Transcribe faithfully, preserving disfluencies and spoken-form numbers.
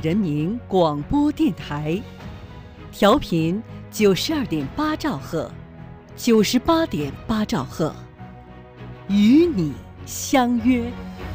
人民广播电台，调频九十二点八兆赫，九十八点八兆赫，与你相约。